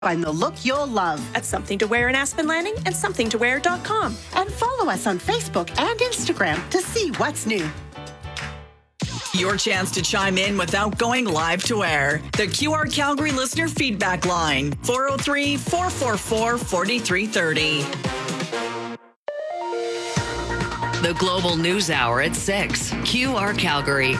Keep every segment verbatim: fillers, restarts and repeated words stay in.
Find the look you'll love at Something to Wear in Aspen Landing and something to wear dot com. And follow us on Facebook and Instagram to see what's new. Your chance to chime in without going live to air. The Q R Calgary listener feedback line, four oh three, four four four, four three three oh. The Global News Hour at six. Q R Calgary.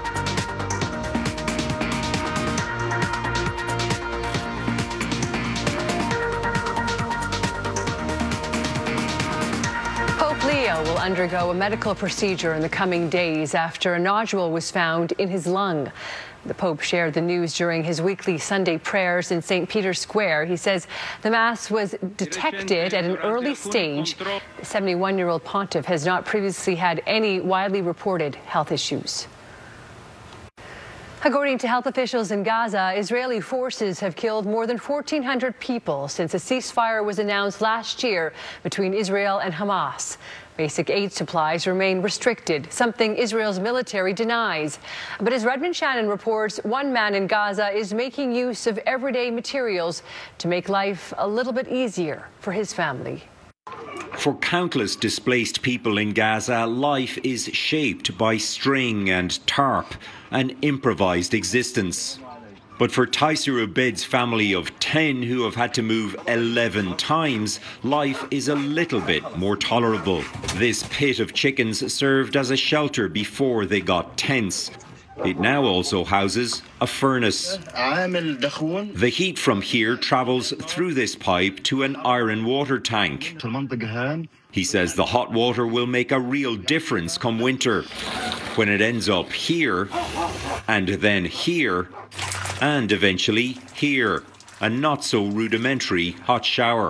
Leo will undergo a medical procedure in the coming days after a nodule was found in his lung. The Pope shared the news during his weekly Sunday prayers in Saint Peter's Square. He says the Mass was detected at an early stage. The seventy-one-year-old pontiff has not previously had any widely reported health issues. According to health officials in Gaza, Israeli forces have killed more than fourteen hundred people since a ceasefire was announced last year between Israel and Hamas. Basic aid supplies remain restricted, something Israel's military denies. But as Redmond Shannon reports, one man in Gaza is making use of everyday materials to make life a little bit easier for his family. For countless displaced people in Gaza, life is shaped by string and tarp, an improvised existence. But for Taisir Ubaid's family of ten who have had to move eleven times, life is a little bit more tolerable. This pit of chickens served as a shelter before they got tents. It now also houses a furnace. The heat from here travels through this pipe to an iron water tank. He says the hot water will make a real difference come winter, when it ends up here, and then here, and eventually here, a not so rudimentary hot shower.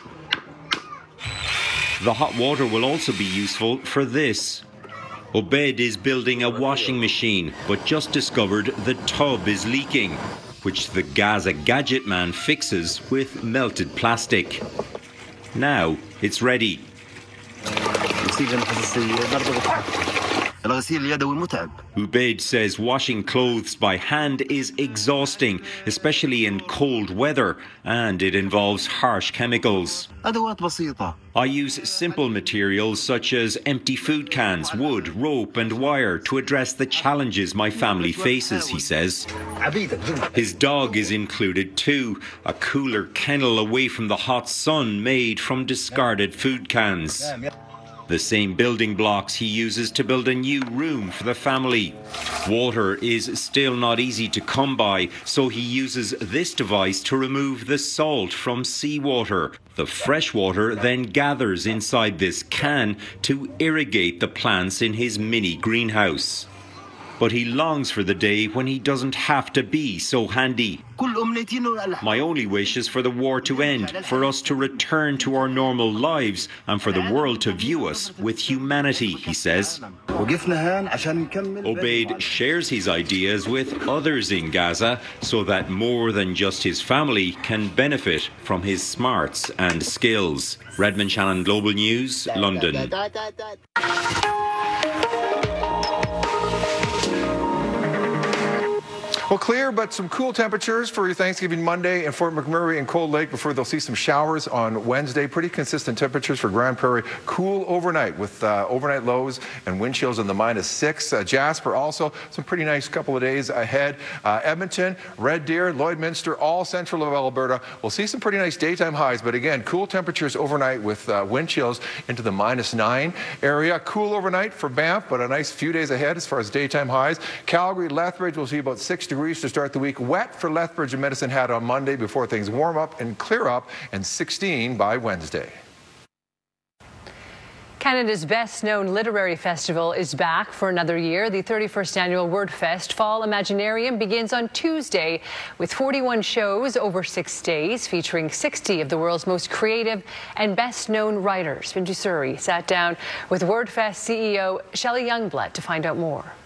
The hot water will also be useful for this. Ubaid is building a washing machine, but just discovered the tub is leaking, which the Gaza gadget man fixes with melted plastic. Now it's ready. Ubaid says washing clothes by hand is exhausting, especially in cold weather, and it involves harsh chemicals. I use simple materials such as empty food cans, wood, rope and wire to address the challenges my family faces, he says. His dog is included too, a cooler kennel away from the hot sun made from discarded food cans. The same building blocks he uses to build a new room for the family. Water is still not easy to come by, so he uses this device to remove the salt from seawater. The fresh water then gathers inside this can to irrigate the plants in his mini greenhouse. But he longs for the day when he doesn't have to be so handy. My only wish is for the war to end, for us to return to our normal lives, and for the world to view us with humanity, he says. Ubaid shares his ideas with others in Gaza so that more than just his family can benefit from his smarts and skills. Redmond Shannon, Global News, London. Well, clear, but some cool temperatures for your Thanksgiving Monday in Fort McMurray and Cold Lake before they'll see some showers on Wednesday. Pretty consistent temperatures for Grand Prairie. Cool overnight with uh, overnight lows and wind chills in the minus six. Uh, Jasper also some pretty nice couple of days ahead. Uh, Edmonton, Red Deer, Lloydminster, all central of Alberta. We'll see some pretty nice daytime highs, but again, cool temperatures overnight with uh, wind chills into the minus nine area. Cool overnight for Banff, but a nice few days ahead as far as daytime highs. Calgary, Lethbridge, we'll see about six degrees to start the week. Wet for Lethbridge and Medicine Hat on Monday before things warm up and clear up, and sixteen by Wednesday. Canada's best-known literary festival is back for another year. The thirty-first annual WordFest Fall Imaginarium begins on Tuesday with forty-one shows over six days featuring sixty of the world's most creative and best-known writers. Vinci Suri sat down with WordFest C E O Shelley Youngblood to find out more.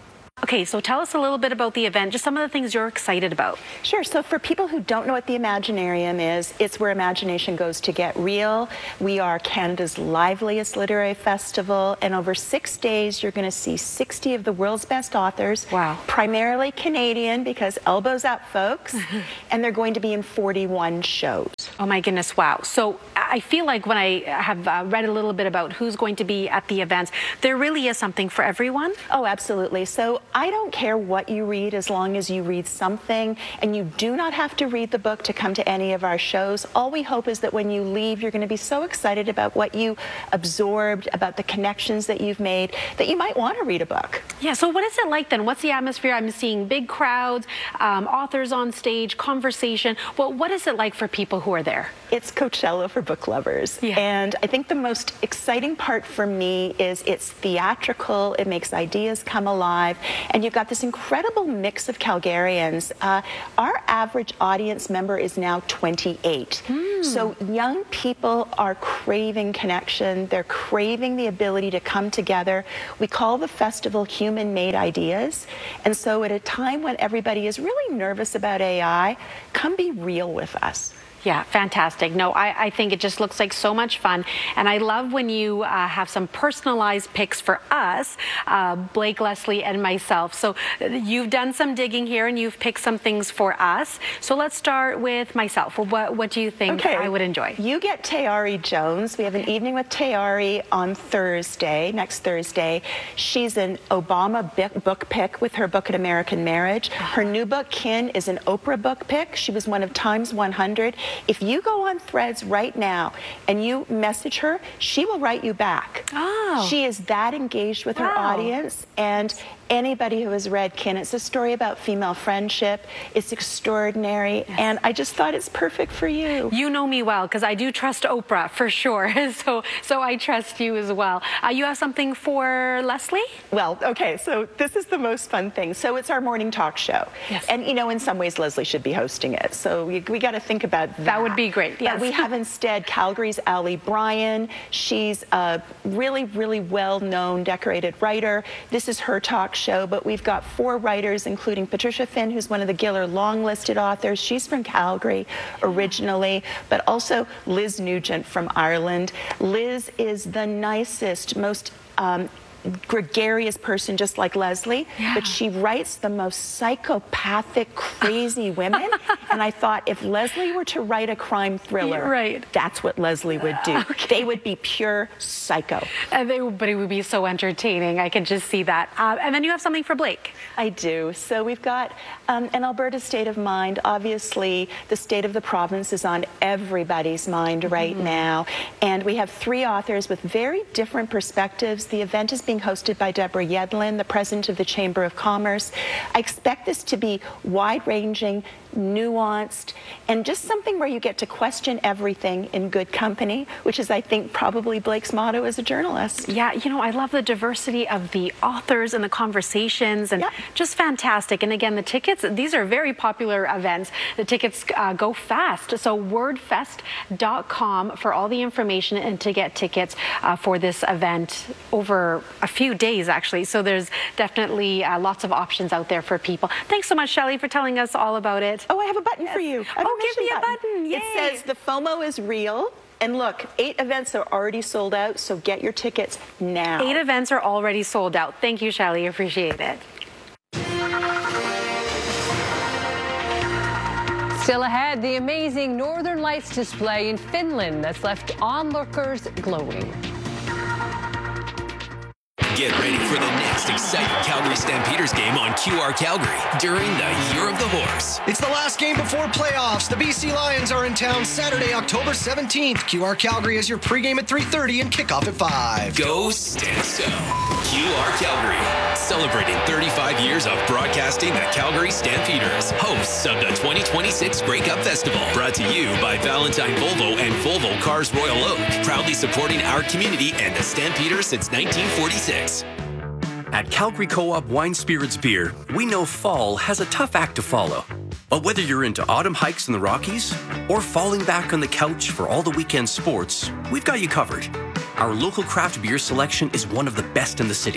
Okay, so tell us a little bit about the event, just some of the things you're excited about. Sure. So for people who don't know what the Imaginarium is, it's where imagination goes to get real. We are Canada's liveliest literary festival, and over six days you're going to see sixty of the world's best authors. Wow. Primarily Canadian, because elbows up, folks. And they're going to be in forty-one shows. Oh my goodness, wow. So I feel like when I have uh, read a little bit about who's going to be at the events, there really is something for everyone. Oh, absolutely. So I don't care what you read as long as you read something, and you do not have to read the book to come to any of our shows. All we hope is that when you leave, you're going to be so excited about what you absorbed, about the connections that you've made, that you might want to read a book. Yeah, so what is it like then? What's the atmosphere? I'm seeing big crowds, um, authors on stage, conversation. Well, what is it like for people who are there? It's Coachella for book lovers. Yeah. And I think the most exciting part for me is it's theatrical, it makes ideas come alive, and you've got this incredible mix of Calgarians. Uh, our average audience member is now twenty-eight. Mm. So young people are craving connection, they're craving the ability to come together. We call the festival Human-Made Ideas. And so at a time when everybody is really nervous about A I, come be real with us. Yeah, fantastic. No, I, I think it just looks like so much fun. And I love when you uh, have some personalized picks for us, uh, Blake, Leslie, and myself. So you've done some digging here and you've picked some things for us. So let's start with myself. What, what do you think okay. I would enjoy? You get Tayari Jones. We have an evening with Tayari on Thursday, next Thursday. She's an Obama book pick with her book, An American Marriage. Her new book, Kin, is an Oprah book pick. She was one of Time's one hundred. If you go on Threads right now and you message her, she will write you back. Oh. She is that engaged with wow. her audience, and anybody who has read Kin, it's a story about female friendship. It's extraordinary, yes. and I just thought it's perfect for you. You know me well, because I do trust Oprah, for sure. so so I trust you as well. Uh, you have something for Leslie? Well, okay, so this is the most fun thing. So it's our morning talk show. Yes. And, you know, in some ways, Leslie should be hosting it. So we, we got to think about that. That would be great, yes. But we have instead Calgary's Ali Bryan. She's a really, really well-known, decorated writer. This is her talk show, but we've got four writers, including Patricia Finn, who's one of the Giller long-listed authors. She's from Calgary originally, but also Liz Nugent from Ireland. Liz is the nicest, most um, gregarious person, just like Leslie, yeah. but she writes the most psychopathic, crazy women. And I thought, if Leslie were to write a crime thriller, right. that's what Leslie would do. Okay. They would be pure psycho. And they, but it would be so entertaining. I can just see that. Uh, and then you have something for Blake. I do. So we've got um, an Alberta state of mind. Obviously, the state of the province is on everybody's mind right mm-hmm. now. And we have three authors with very different perspectives. The event is being hosted by Deborah Yedlin, the president of the Chamber of Commerce. I expect this to be wide-ranging, nuanced, and just something where you get to question everything in good company, which is, I think, probably Blake's motto as a journalist. Yeah, you know, I love the diversity of the authors and the conversations, and yeah. just fantastic. And again, the tickets, these are very popular events. The tickets uh, go fast. So wordfest dot com for all the information and to get tickets uh, for this event over a few days, actually. So there's definitely uh, lots of options out there for people. Thanks so much, Shelley, for telling us all about it. Oh, I have a button for you. Oh, give me a button. Yay. It says the FOMO is real. And look, eight events are already sold out, so get your tickets now. Eight events are already sold out. Thank you, Shelley. Appreciate it. Still ahead, the amazing Northern Lights display in Finland that's left onlookers glowing. Get ready for the next exciting Calgary Stampeders game on Q R Calgary during the Year of the Horse. It's the last game before playoffs. The B C Lions are in town Saturday, October seventeenth. Q R Calgary is your pregame at three thirty and kickoff at five. Go Stamps Go. Q R Calgary, celebrating thirty-five years of broadcasting the Calgary Stampeders, hosts of the twenty twenty-six Grey Cup Festival. Brought to you by Valentine Volvo and Volvo Cars Royal Oak, proudly supporting our community and the Stampeders since nineteen forty-six. At Calgary Co-op Wine Spirits Beer, we know fall has a tough act to follow. But whether you're into autumn hikes in the Rockies or falling back on the couch for all the weekend sports, we've got you covered. Our local craft beer selection is one of the best in the city,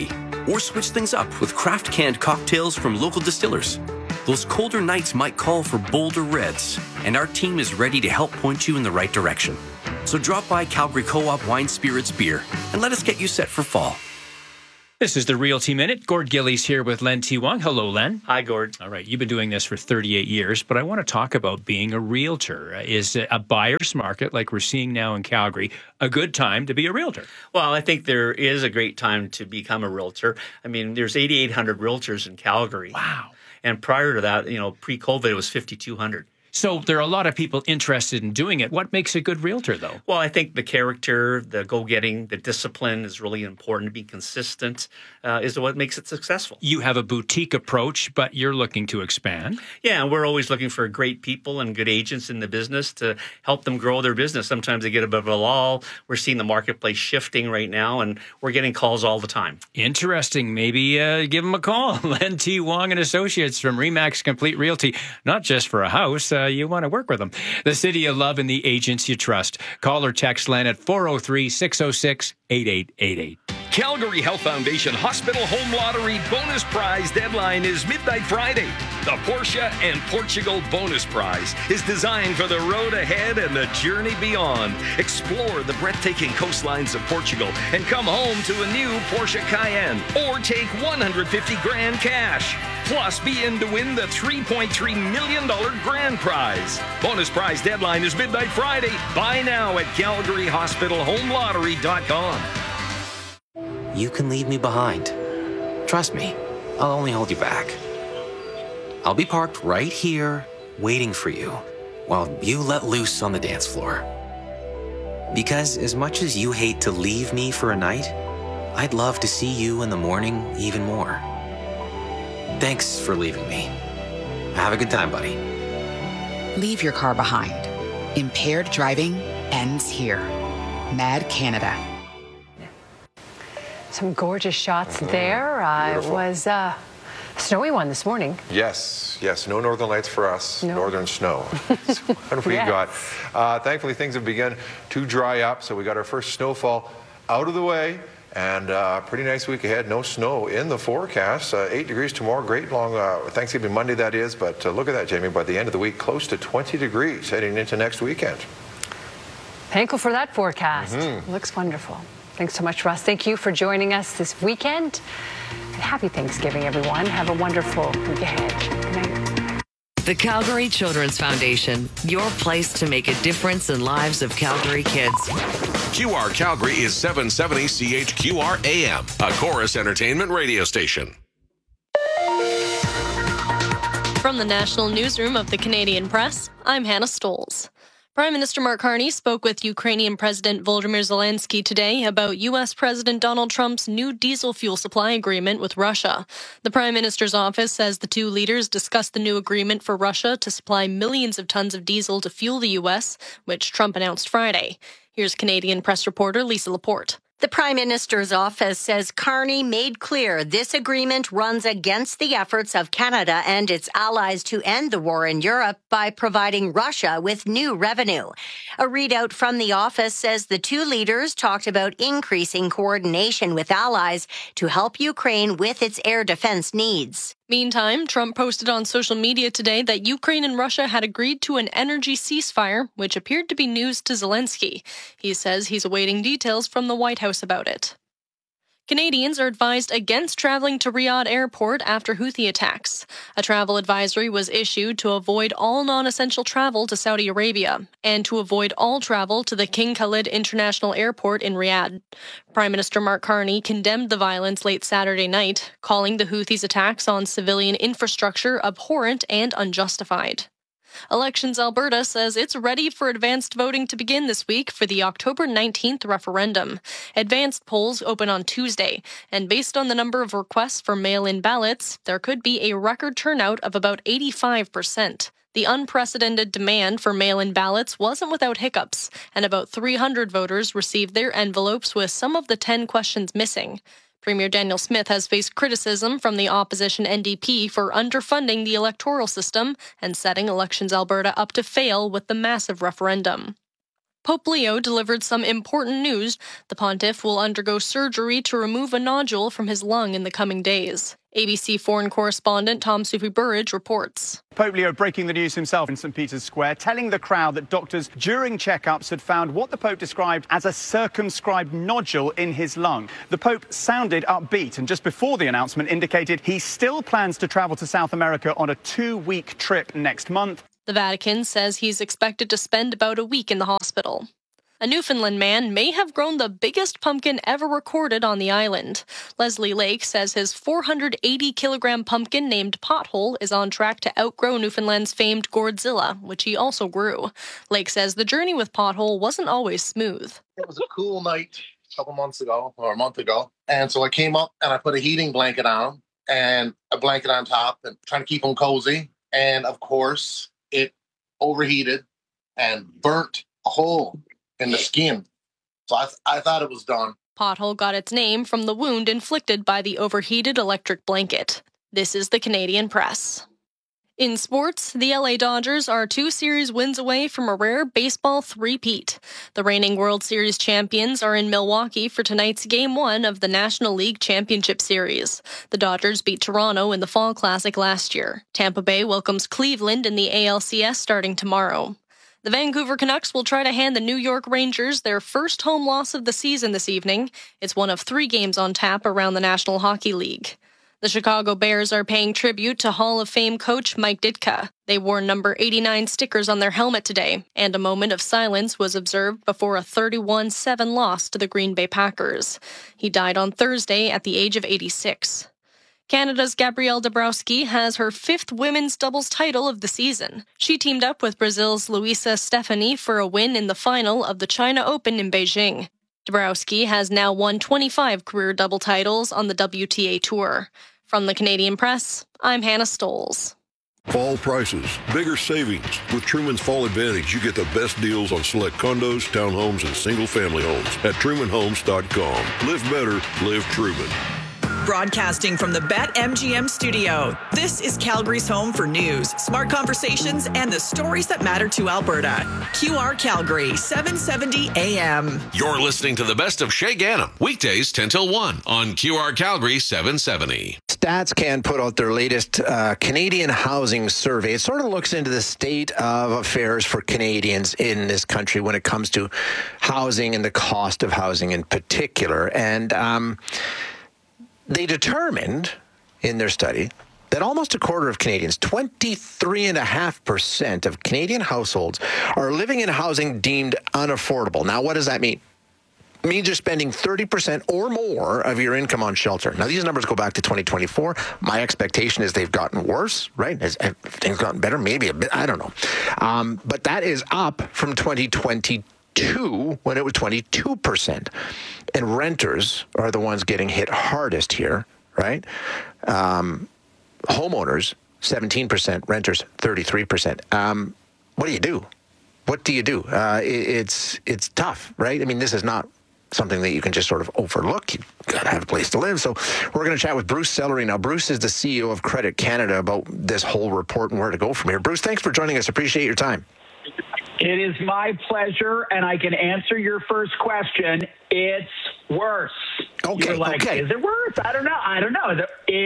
Or switch things up with craft canned cocktails from local distillers. Those colder nights might call for bolder reds, and our team is ready to help point you in the right direction. So drop by Calgary Co-op Wine Spirits Beer and let us get you set for fall. This is the Realty Minute. Gord Gillies here with Len T. Wong. Hello, Len. Hi, Gord. All right, you've been doing this for thirty-eight years, but I want to talk about being a realtor. Is a buyer's market, like we're seeing now in Calgary, a good time to be a realtor? Well, I think there is a great time to become a realtor. I mean, there's eighty-eight hundred realtors in Calgary. Wow. And prior to that, you know, pre-COVID, it was fifty-two hundred. So there are a lot of people interested in doing it. What makes a good realtor, though? Well, I think the character, the go-getting, the discipline is really important. To be consistent uh, is what makes it successful. You have a boutique approach, but you're looking to expand. Yeah, and we're always looking for great people and good agents in the business to help them grow their business. Sometimes they get a bit of a lull. We're seeing the marketplace shifting right now, and we're getting calls all the time. Interesting. Maybe uh, give them a call. Len T. Wong and Associates from Remax Complete Realty, not just for a house. Uh, you want to work with them. The city of love and the agents you trust. Call or text Len at four oh three, six oh six, eight eight eight eight. Calgary Health Foundation Hospital Home Lottery bonus prize deadline is midnight Friday. The Porsche and Portugal bonus prize is designed for the road ahead and the journey beyond. Explore the breathtaking coastlines of Portugal and come home to a new Porsche Cayenne or take one hundred fifty grand cash. Plus, be in to win the three point three million dollars grand prize. Bonus prize deadline is midnight Friday. Buy now at calgary hospital home lottery dot com. You can leave me behind. Trust me, I'll only hold you back. I'll be parked right here, waiting for you, while you let loose on the dance floor. Because as much as you hate to leave me for a night, I'd love to see you in the morning even more. Thanks for leaving me. Have a good time, buddy. Leave your car behind. Impaired driving ends here. Mad Canada. Some gorgeous shots mm-hmm. there. Uh, it was uh, a snowy one this morning. Yes, yes. No northern lights for us. No. Northern snow. So what have we yes. got? Uh, thankfully, things have begun to dry up. So we got our first snowfall out of the way. And uh, pretty nice week ahead. No snow in the forecast. Uh, eight degrees tomorrow. Great long uh, Thanksgiving Monday, that is. But uh, look at that, Jamie. By the end of the week, close to twenty degrees heading into next weekend. Thankful for that forecast. Mm-hmm. Looks wonderful. Thanks so much, Russ. Thank you for joining us this weekend. And happy Thanksgiving, everyone. Have a wonderful week ahead. Good night. The Calgary Children's Foundation, your place to make a difference in lives of Calgary kids. Q R Calgary is seven seventy C H Q R A M, a Chorus Entertainment radio station. From the National Newsroom of the Canadian Press, I'm Hannah Stoles. Prime Minister Mark Carney spoke with Ukrainian President Volodymyr Zelensky today about U S President Donald Trump's new diesel fuel supply agreement with Russia. The Prime Minister's office says the two leaders discussed the new agreement for Russia to supply millions of tons of diesel to fuel the U S, which Trump announced Friday. Here's Canadian press reporter Lisa Laporte. The Prime Minister's office says Carney made clear this agreement runs against the efforts of Canada and its allies to end the war in Europe by providing Russia with new revenue. A readout from the office says the two leaders talked about increasing coordination with allies to help Ukraine with its air defense needs. Meantime, Trump posted on social media today that Ukraine and Russia had agreed to an energy ceasefire, which appeared to be news to Zelensky. He says he's awaiting details from the White House about it. Canadians are advised against traveling to Riyadh Airport after Houthi attacks. A travel advisory was issued to avoid all non-essential travel to Saudi Arabia and to avoid all travel to the King Khalid International Airport in Riyadh. Prime Minister Mark Carney condemned the violence late Saturday night, calling the Houthis' attacks on civilian infrastructure abhorrent and unjustified. Elections Alberta says it's ready for advanced voting to begin this week for the October nineteenth referendum. Advanced polls open on Tuesday, and based on the number of requests for mail-in ballots, there could be a record turnout of about eighty-five percent. The unprecedented demand for mail-in ballots wasn't without hiccups, and about three hundred voters received their envelopes with some of the ten questions missing. Premier Daniel Smith has faced criticism from the opposition N D P for underfunding the electoral system and setting Elections Alberta up to fail with the massive referendum. Pope Leo delivered some important news. The pontiff will undergo surgery to remove a nodule from his lung in the coming days. A B C foreign correspondent Tom Sufi-Burridge reports. Pope Leo breaking the news himself in Saint Peter's Square, telling the crowd that doctors during checkups had found what the Pope described as a circumscribed nodule in his lung. The Pope sounded upbeat and just before the announcement indicated he still plans to travel to South America on a two-week trip next month. The Vatican says he's expected to spend about a week in the hospital. A Newfoundland man may have grown the biggest pumpkin ever recorded on the island. Leslie Lake says his four hundred eighty kilogram pumpkin named Pothole is on track to outgrow Newfoundland's famed Gourdzilla, which he also grew. Lake says the journey with Pothole wasn't always smooth. It was a cool night a couple months ago, or a month ago, and so I came up and I put a heating blanket on him and a blanket on top and trying to keep him cozy. And of course, it overheated and burnt a hole in the skin. So I, th- I thought it was done. Pothole got its name from the wound inflicted by the overheated electric blanket. This is the Canadian Press. In sports, the L A Dodgers are two series wins away from a rare baseball three-peat. The reigning World Series champions are in Milwaukee for tonight's Game one of the National League Championship Series. The Dodgers beat Toronto in the Fall Classic last year. Tampa Bay welcomes Cleveland in the A L C S starting tomorrow. The Vancouver Canucks will try to hand the New York Rangers their first home loss of the season this evening. It's one of three games on tap around the National Hockey League. The Chicago Bears are paying tribute to Hall of Fame coach Mike Ditka. They wore number eighty-nine stickers on their helmet today, and a moment of silence was observed before a thirty-one seven loss to the Green Bay Packers. He died on Thursday at the age of eighty-six. Canada's Gabrielle Dabrowski has her fifth women's doubles title of the season. She teamed up with Brazil's Luisa Stefani for a win in the final of the China Open in Beijing. Dabrowski has now won twenty-five career double titles on the W T A Tour. From the Canadian Press, I'm Hannah Stoles. Fall prices, bigger savings. With Truman's Fall Advantage, you get the best deals on select condos, townhomes, and single-family homes at truman homes dot com. Live better, live Truman. Broadcasting from the BetMGM studio, this is Calgary's home for news, smart conversations, and the stories that matter to Alberta. Q R Calgary, seven seventy A M. You're listening to the best of Shay Gannam, weekdays ten till one on Q R Calgary seven seventy. StatsCan put out their latest uh, Canadian housing survey. It sort of looks into the state of affairs for Canadians in this country when it comes to housing and the cost of housing in particular. And um, they determined in their study that almost a quarter of Canadians, twenty-three point five percent of Canadian households, are living in housing deemed unaffordable. Now, what does that mean? It means you're spending thirty percent or more of your income on shelter. Now, these numbers go back to twenty twenty-four. My expectation is they've gotten worse, right? Has things gotten better? Maybe a bit. I don't know. Um, but that is up from twenty twenty-two when it was twenty-two percent. And renters are the ones getting hit hardest here, right? Um, homeowners, seventeen percent. Renters, thirty-three percent. Um, what do you do? What do you do? Uh, it, it's it's tough, right? I mean, this is not something that you can just sort of overlook. You've got to have a place to live. So we're going to chat with Bruce Sellery now. Bruce is the C E O of Credit Canada about this whole report and where to go from here. Bruce, thanks for joining us. Appreciate your time. It is my pleasure, and I can answer your first question. It's worse. Okay, You're like, okay. Is it worse? I don't know. I don't know.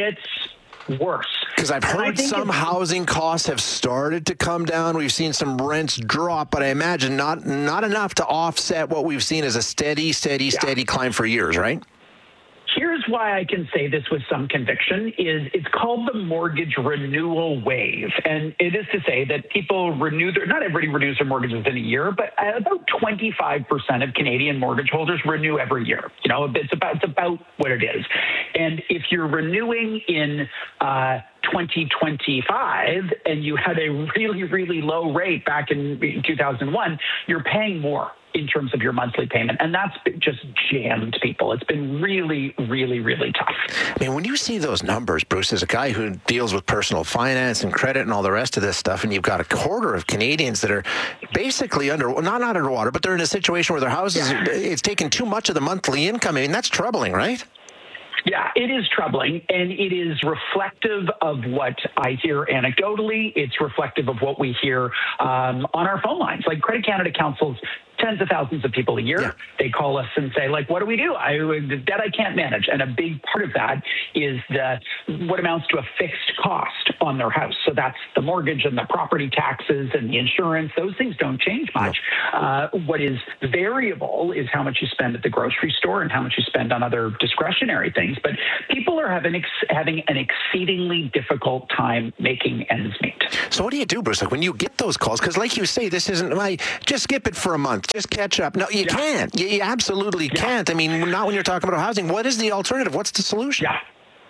It's worse. Because I've heard some housing costs have started to come down. We've seen some rents drop, but I imagine not not enough to offset what we've seen as a steady, steady, yeah. steady climb for years, right? Here's why I can say this with some conviction is it's called the mortgage renewal wave. And it is to say that people renew their, not everybody renews their mortgage within a year, but about twenty-five percent of Canadian mortgage holders renew every year. You know, it's about, it's about what it is. And if you're renewing in uh, twenty twenty-five and you had a really, really low rate back in two thousand one, you're paying more in terms of your monthly payment. And that's just jammed people. It's been really, really, really tough. I mean, when you see those numbers, Bruce, as a guy who deals with personal finance and credit and all the rest of this stuff, and you've got a quarter of Canadians that are basically under, not, not underwater, but they're in a situation where their houses, yeah. it's taken too much of the monthly income. I mean, that's troubling, right? Yeah, it is troubling, and it is reflective of what I hear anecdotally. It's reflective of what we hear um, on our phone lines. Like Credit Canada counsels tens of thousands of people a year. Yeah. They call us and say, like, what do we do? I, the debt I can't manage. And a big part of that is the what amounts to a fixed cost on their house. So that's the mortgage and the property taxes and the insurance. Those things don't change much. No. Uh, what is variable is how much you spend at the grocery store and how much you spend on other discretionary things. But people are having ex- having an exceedingly difficult time making ends meet. So what do you do, Bruce? Like when you get those calls, because like you say, this isn't like just skip it for a month, just catch up. No, you yeah. can't. You, you absolutely yeah. can't. I mean, not when you're talking about housing. What is the alternative? What's the solution? Yeah.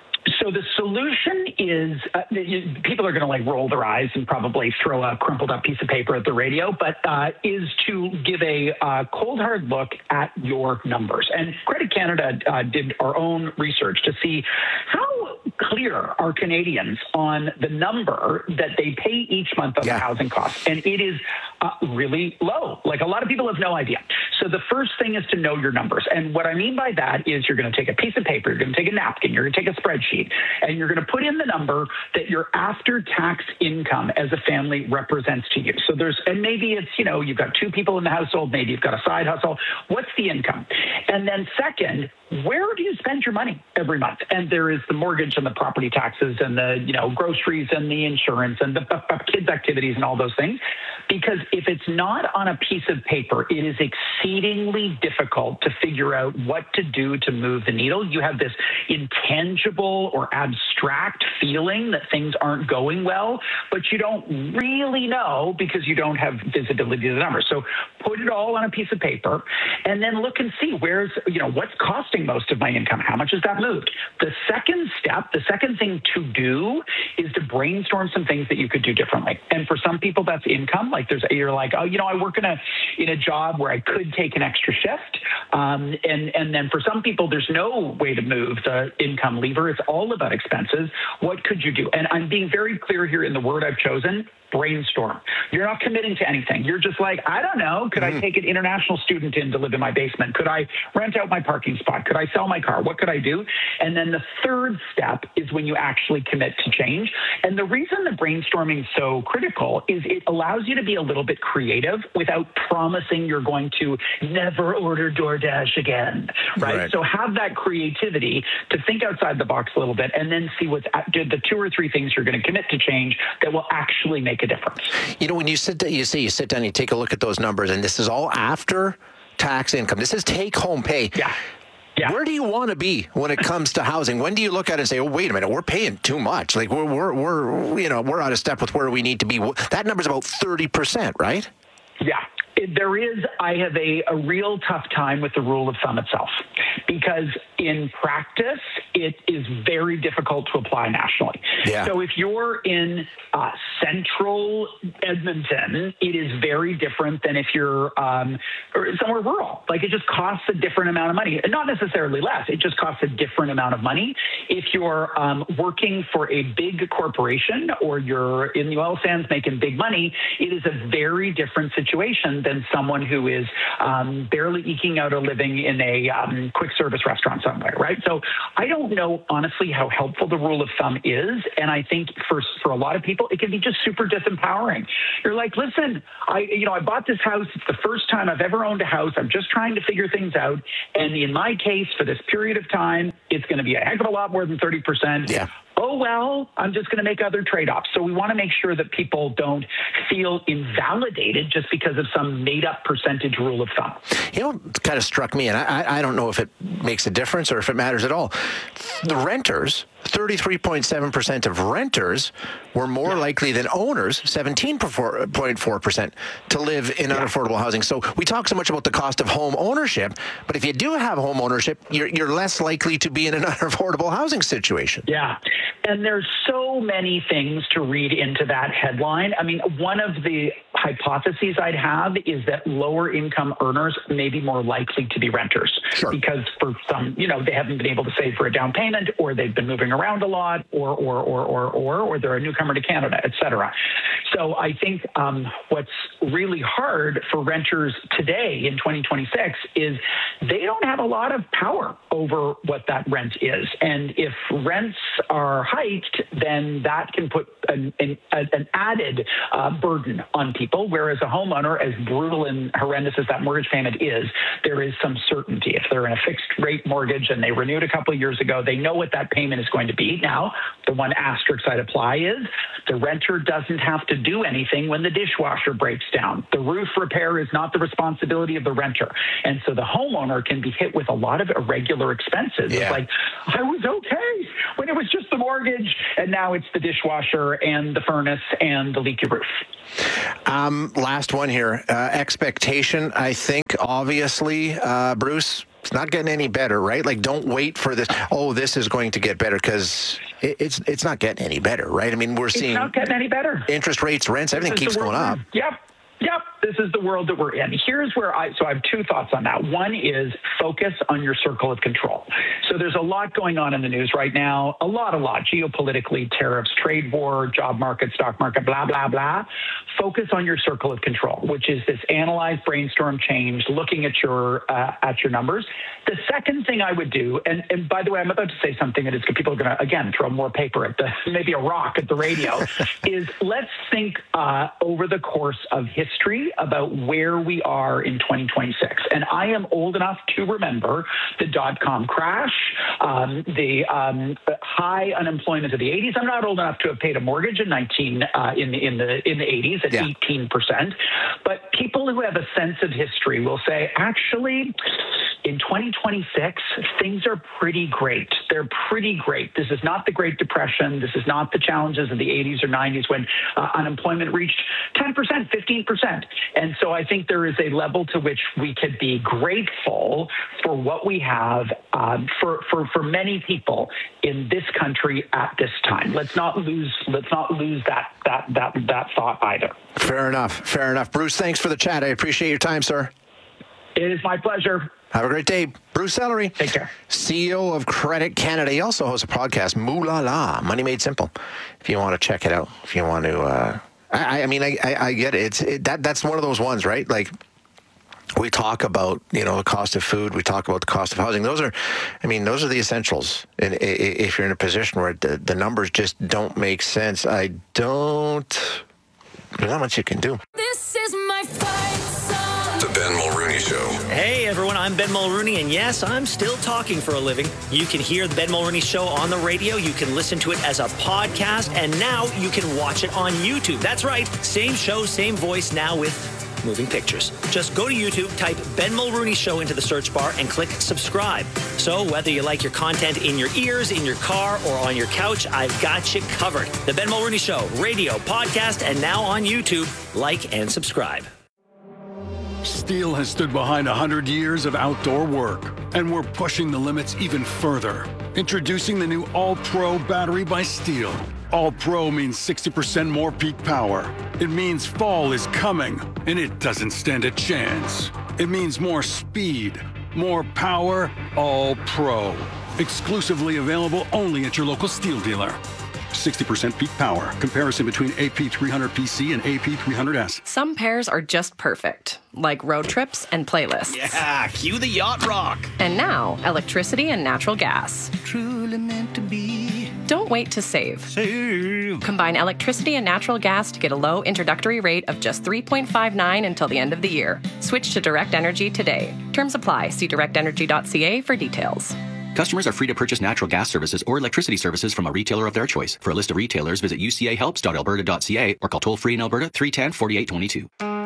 So the solution is uh, you, people are going to like roll their eyes and probably throw a crumpled up piece of paper at the radio, but uh, is to give a uh, cold hard look at your numbers. And Credit Canada uh, did our own research to see how clear are Canadians on the number that they pay each month on yeah. the housing costs. And it is uh, really low. Like a lot of people have no idea. So the first thing is to know your numbers. And what I mean by that is you're going to take a piece of paper, you're going to take a napkin, you're going to take a spreadsheet, and you're going to put in the number that your after-tax income as a family represents to you. So there's, and maybe it's, you know, you've got two people in the household, maybe you've got a side hustle. What's the income? And then second, where do you spend your money every month? And there is the mortgage and the property taxes and the, you know, groceries and the insurance and the kids' activities and all those things. Because if it's not on a piece of paper, it is exceedingly difficult to figure out what to do to move the needle. You have this intangible or abstract feeling that things aren't going well, but you don't really know because you don't have visibility to the numbers. So put it all on a piece of paper and then look and see where's, you know, what's costing most of my income. How much has that moved? The second step, the second thing to do is to brainstorm some things that you could do differently. And for some people, that's income. Like there's, you're like, oh, you know, I work in a in a job where I could take an extra shift. Um, and, and then for some people, there's no way to move the income lever. It's all about expenses. What could you do? And I'm being very clear here in the word I've chosen. Brainstorm. You're not committing to anything. You're just like, I don't know. Could mm-hmm. I take an international student in to live in my basement? Could I rent out my parking spot? Could I sell my car? What could I do? And then the third step is when you actually commit to change. And the reason the brainstorming is so critical is it allows you to be a little bit creative without promising you're going to never order DoorDash again, right? right. So have that creativity to think outside the box a little bit and then see what's the two or three things you're going to commit to change that will actually make a difference. You know, when you sit down, you say you sit down, you take a look at those numbers, and this is all after tax income. This is take-home pay. Yeah. Yeah. Where do you want to be when it comes to housing? When do you look at it and say, "Oh, wait a minute, we're paying too much. Like we're we're we're you know we're out of step with where we need to be." That number's about thirty percent, right? Yeah. There is, I have a, a real tough time with the rule of thumb itself because in practice, it is very difficult to apply nationally. Yeah. So if you're in uh, central Edmonton, it is very different than if you're um, or somewhere rural. Like it just costs a different amount of money. Not necessarily less. It just costs a different amount of money. If you're um, working for a big corporation or you're in the oil sands making big money, it is a very different situation than someone who is um, barely eking out a living in a um, quick service restaurant somewhere, right? So I don't know, honestly, how helpful the rule of thumb is. And I think for for a lot of people, it can be just super disempowering. You're like, listen, I you know, I bought this house. It's the first time I've ever owned a house. I'm just trying to figure things out. And in my case, for this period of time, it's going to be a heck of a lot more than thirty percent. Yeah. Oh, well, I'm just going to make other trade-offs. So we want to make sure that people don't feel invalidated just because of some made-up percentage rule of thumb. You know, it kind of struck me, and I, I don't know if it makes a difference or if it matters at all. The renters, thirty-three point seven percent of renters were more yeah. likely than owners, seventeen point four percent, to live in yeah. unaffordable housing. So we talk so much about the cost of home ownership, but if you do have home ownership, you're, you're less likely to be in an unaffordable housing situation. Yeah. And there's so many things to read into that headline. I mean, one of the hypotheses I'd have is that lower income earners may be more likely to be renters sure. because for some, you know, they haven't been able to save for a down payment or they've been moving moving around a lot, or or or or or, or they're a newcomer to Canada, et cetera. So I think um, what's really hard for renters today in twenty twenty-six is they don't have a lot of power over what that rent is. And if rents are hiked, then that can put an, an, an added uh, burden on people, whereas a homeowner, as brutal and horrendous as that mortgage payment is, there is some certainty. If they're in a fixed rate mortgage and they renewed a couple of years ago, they know what that payment is going to be. Now, the one asterisk I'd apply is the renter doesn't have to do anything when the dishwasher breaks down. The roof repair is not the responsibility of the renter. And so the homeowner can be hit with a lot of irregular expenses. Yeah. It's like, I was okay when it was just the mortgage, and now it's the dishwasher and the furnace and the leaky roof. Um, last one here. Uh, expectation, I think, obviously, uh, Bruce, it's not getting any better, right? Like, don't wait for this. Oh, this is going to get better, because it, it's it's not getting any better, right? I mean, we're seeing it's not getting any better. Interest rates, rents, everything keeps going up. Yep. Yep, this is the world that we're in. Here's where I, so I have two thoughts on that. One is focus on your circle of control. So there's a lot going on in the news right now, a lot, a lot, geopolitically, tariffs, trade war, job market, stock market, blah, blah, blah. Focus on your circle of control, which is this analyze, brainstorm, change, looking at your uh, at your numbers. The second thing I would do, and, and by the way, I'm about to say something that is people are going to, again, throw more paper at the, maybe a rock at the radio, is let's think uh, over the course of history. History about where we are in twenty twenty-six. And I am old enough to remember the dot-com crash, um, the um, high unemployment of the eighties. I'm not old enough to have paid a mortgage in nineteen uh, in the in the in the eighties at yeah. eighteen percent. But people who have a sense of history will say, actually, in twenty twenty-six, things are pretty great. They're pretty great. This is not the Great Depression. This is not the challenges of the eighties or nineties when uh, unemployment reached ten percent, fifteen percent. And so I think there is a level to which we could be grateful for what we have um, for, for, for many people in this country at this time. Let's not lose let's not lose that that that that thought either. Fair enough. Fair enough. Bruce, thanks for the chat. I appreciate your time, sir. It is my pleasure. Have a great day. Bruce Sellery. Take care. C E O of Credit Canada. He also hosts a podcast, Moo La La, Money Made Simple. If you want to check it out, if you want to... Uh, I, I mean, I, I, I get it. It's it, that that's one of those ones, right? Like, we talk about, you know, the cost of food. We talk about the cost of housing. Those are, I mean, those are the essentials. And if you're in a position where the, the numbers just don't make sense, I don't, there's not much you can do. This is my fight song. The Ben Mulrooney Show. Hey, everyone, I'm Ben Mulrooney, and yes, I'm still talking for a living. You can hear the Ben Mulrooney Show on the radio. You can listen to it as a podcast, and now you can watch it on YouTube. That's right. Same show, same voice, now with moving pictures. Just go to YouTube, type Ben Mulrooney Show into the search bar, and click subscribe. So whether you like your content in your ears, in your car, or on your couch, I've got you covered. The Ben Mulrooney Show, radio, podcast, and now on YouTube. Like and subscribe. Steel has stood behind one hundred years of outdoor work, and we're pushing the limits even further. Introducing the new All-Pro battery by Steel. All-Pro means sixty percent more peak power. It means fall is coming, and it doesn't stand a chance. It means more speed, more power, All-Pro. Exclusively available only at your local Steel dealer. sixty percent peak power. Comparison between A P three hundred P C and A P three hundred S. Some pairs are just perfect, like road trips and playlists. Yeah, cue the yacht rock. And now, electricity and natural gas. Truly meant to be. Don't wait to save. Save. Combine electricity and natural gas to get a low introductory rate of just three point five nine until the end of the year. Switch to Direct Energy today. Terms apply. See direct energy dot c a for details. Customers are free to purchase natural gas services or electricity services from a retailer of their choice. For a list of retailers, visit u c a helps dot alberta dot c a or call toll-free in Alberta three one zero, four eight two two.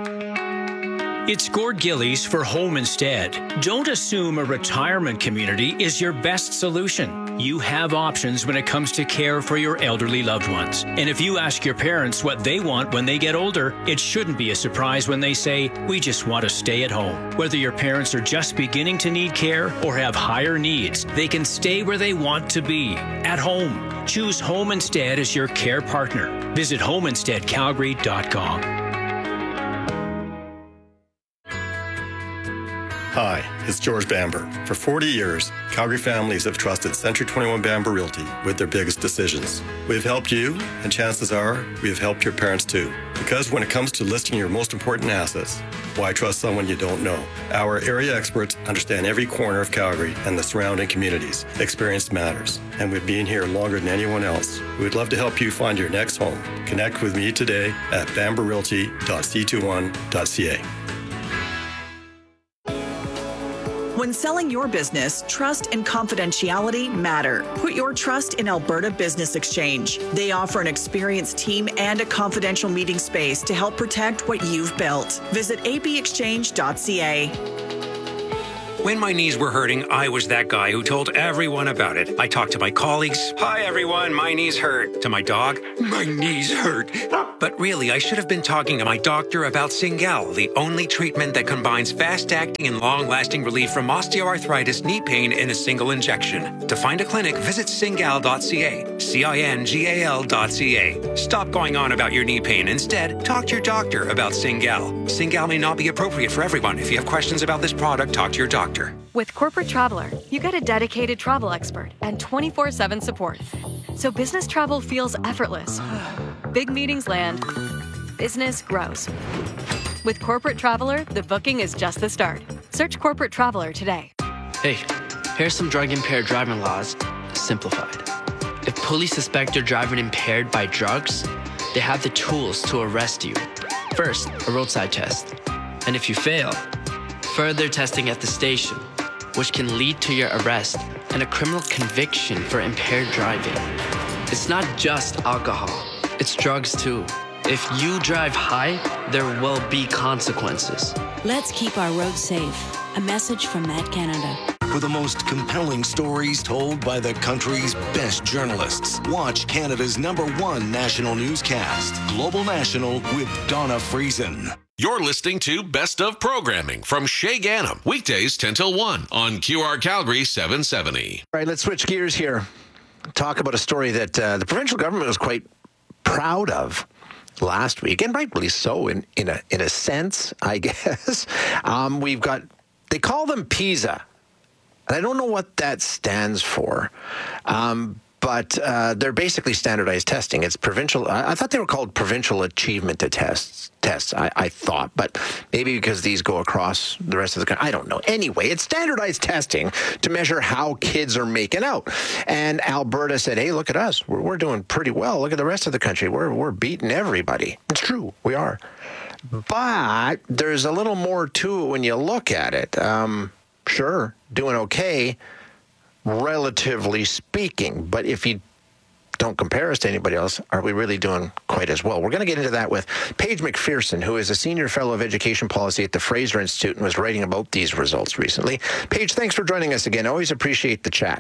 It's Gord Gillies for Home Instead. Don't assume a retirement community is your best solution. You have options when it comes to care for your elderly loved ones. And if you ask your parents what they want when they get older, it shouldn't be a surprise when they say, we just want to stay at home. Whether your parents are just beginning to need care or have higher needs, they can stay where they want to be, at home. Choose Home Instead as your care partner. Visit home instead calgary dot com. Hi, it's George Bamber. For forty years, Calgary families have trusted Century twenty-one Bamber Realty with their biggest decisions. We've helped you, and chances are we have helped your parents too. Because when it comes to listing your most important assets, why trust someone you don't know? Our area experts understand every corner of Calgary and the surrounding communities. Experience matters, and we've been here longer than anyone else. We would love to help you find your next home. Connect with me today at bamber realty dot c twenty-one dot c a. When selling your business, trust and confidentiality matter. Put your trust in Alberta Business Exchange. They offer an experienced team and a confidential meeting space to help protect what you've built. Visit a b exchange dot c a. When my knees were hurting, I was that guy who told everyone about it. I talked to my colleagues. Hi, everyone. My knees hurt. To my dog. My knees hurt. But really, I should have been talking to my doctor about Cingal, the only treatment that combines fast-acting and long-lasting relief from osteoarthritis knee pain in a single injection. To find a clinic, visit cingal dot c a. C I N G A L dot C A. Stop going on about your knee pain. Instead, talk to your doctor about Cingal. Cingal may not be appropriate for everyone. If you have questions about this product, talk to your doctor. With Corporate Traveler, you get a dedicated travel expert and twenty-four seven support. So business travel feels effortless. Big meetings land, business grows. With Corporate Traveler, the booking is just the start. Search Corporate Traveler today. Hey, here's some drug-impaired driving laws, simplified. If police suspect you're driving impaired by drugs, they have the tools to arrest you. First, a roadside test. And if you fail, further testing at the station, which can lead to your arrest and a criminal conviction for impaired driving. It's not just alcohol, it's drugs too. If you drive high, there will be consequences. Let's keep our roads safe. A message from Met Canada. For the most compelling stories told by the country's best journalists, watch Canada's number one national newscast, Global National with Donna Friesen. You're listening to Best of Programming from Shay Ganem, weekdays ten till one on Q R Calgary seven seventy. All right, let's switch gears here. Talk about a story that uh, the provincial government was quite proud of last week, and rightfully so in, in, a, in a sense, I guess. Um, we've got, they call them PISA, and I don't know what that stands for. Um But uh, they're basically standardized testing. It's provincial. I, I thought they were called provincial achievement tests. Tests, I, I thought, but maybe because these go across the rest of the country. I don't know. Anyway, it's standardized testing to measure how kids are making out. And Alberta said, "Hey, look at us. We're, we're doing pretty well. Look at the rest of the country. We're we're beating everybody." It's true, we are. But there's a little more to it when you look at it. Um, sure, doing okay, relatively speaking, but if you don't compare us to anybody else, are we really doing quite as well? We're going to get into that with Paige McPherson, who is a senior fellow of education policy at the Fraser Institute and was writing about these results recently. Paige, thanks for joining us again. Always appreciate the chat.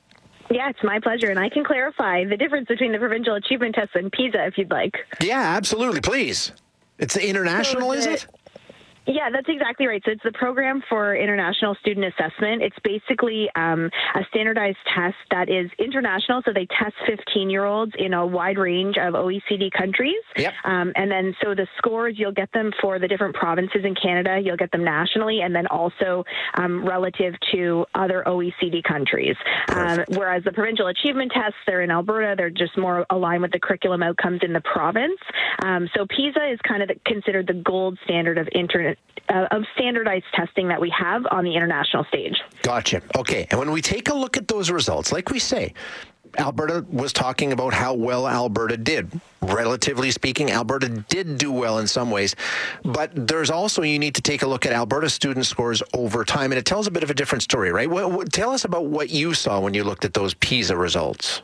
Yeah, it's my pleasure, and I can clarify the difference between the provincial achievement tests and PISA if you'd like. Yeah, absolutely, please. It's international, so the, is it? Yeah, that's exactly right. So it's the Program for International Student Assessment. It's basically um, a standardized test that is international. So they test fifteen-year-olds in a wide range of O E C D countries. Yep. Um, and then so the scores, you'll get them for the different provinces in Canada. You'll get them nationally and then also um, relative to other O E C D countries. Um, whereas the provincial achievement tests, they're in Alberta. They're just more aligned with the curriculum outcomes in the province. Um, so PISA is kind of the, considered the gold standard of internet. Uh, of standardized testing that we have on the international stage. Gotcha. Okay. And when we take a look at those results, like we say, Alberta was talking about how well Alberta did. Relatively speaking, Alberta did do well in some ways. But there's also, you need to take a look at Alberta student scores over time, and it tells a bit of a different story, right? What, what, tell us about what you saw when you looked at those PISA results.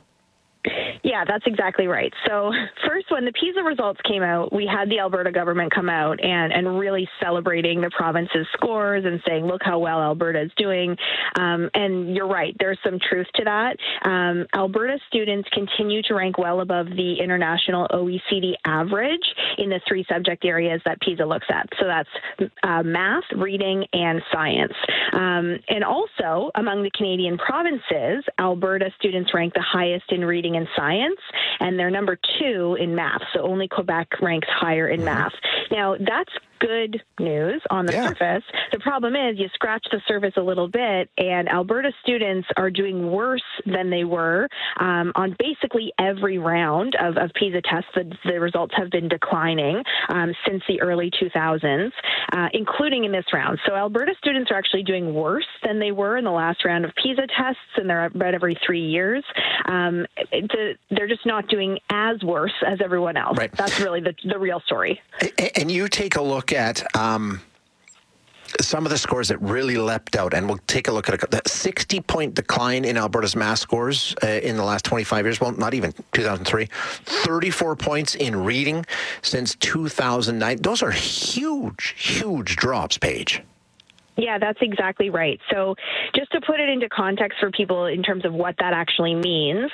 Yeah, that's exactly right. So first, when the PISA results came out, we had the Alberta government come out and, and really celebrating the province's scores and saying, look how well Alberta is doing. Um, and you're right, there's some truth to that. Um, Alberta students continue to rank well above the international O E C D average in the three subject areas that PISA looks at. So that's uh, math, reading, and science. Um, and also, among the Canadian provinces, Alberta students rank the highest in reading and science, and they're number two in math. So only Quebec ranks higher in math. Now, that's good news on the Yeah. surface. The problem is you scratch the surface a little bit, and Alberta students are doing worse than they were um, on basically every round of, of PISA tests. The, the results have been declining um, since the early two thousands, uh, including in this round. So Alberta students are actually doing worse than they were in the last round of PISA tests, and they're about every three years. Um, the, they're just not doing as worse as everyone else. Right. That's really the, the real story. And you take a look at um, some of the scores that really leapt out, and we'll take a look at a, the sixty-point decline in Alberta's math scores uh, in the last twenty-five years. Well, not even two thousand three. thirty-four points in reading since two thousand nine. Those are huge, huge drops, Paige. Yeah, that's exactly right. So just to put it into context for people in terms of what that actually means,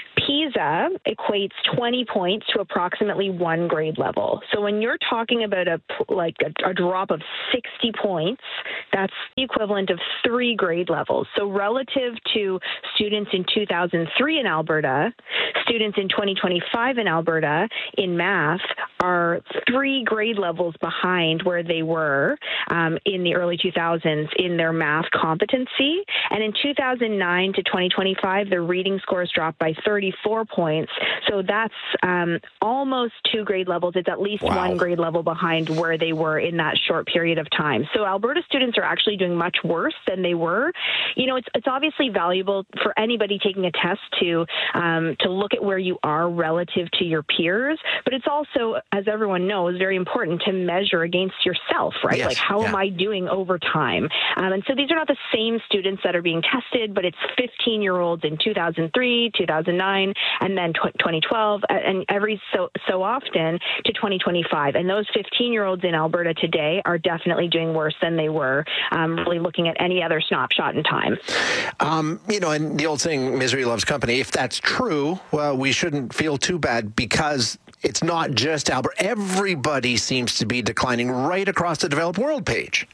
PISA equates twenty points to approximately one grade level. So when you're talking about a like a, a drop of sixty points, that's the equivalent of three grade levels. So relative to students in two thousand three in Alberta, students in twenty twenty-five in Alberta in math are three grade levels behind where they were um, in the early two thousands in their math competency. And in two thousand nine to twenty twenty-five, their reading scores dropped by thirty-four points. So that's um, almost two grade levels. It's at least Wow. one grade level behind where they were in that short period of time. So Alberta students are actually doing much worse than they were. You know, it's it's obviously valuable for anybody taking a test to um, to look at where you are relative to your peers, but it's also, as everyone knows, very important to measure against yourself, right? Yes, Like, how yeah. am I doing over time? Um, and so these are not the same students that are being tested, but it's fifteen-year-olds in two thousand three, two thousand nine, and then twenty twelve, and every so so often to twenty twenty-five. And those fifteen-year-olds in Alberta today are definitely doing worse than they were, um, really looking at any other snapshot in time. Um, you know, and the old saying, misery loves company. If that's true, well, we shouldn't feel too bad because it's not just Alberta. Everybody seems to be declining right across the developed world, Paige.